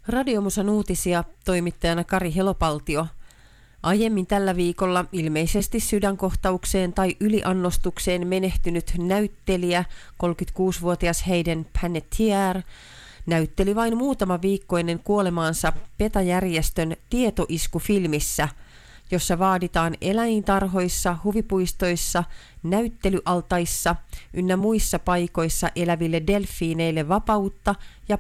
Radiomusan uutisia toimittajana Kari Helopaltio. Aiemmin tällä viikolla ilmeisesti sydänkohtaukseen tai yliannostukseen menehtynyt näyttelijä, 36-vuotias Hayden Panettiere, näytteli vain muutama viikko ennen kuolemaansa PETA-järjestön tietoiskufilmissä, jossa vaaditaan eläintarhoissa, huvipuistoissa, näyttelyaltaissa ynnä muissa paikoissa eläville delfiineille vapautta ja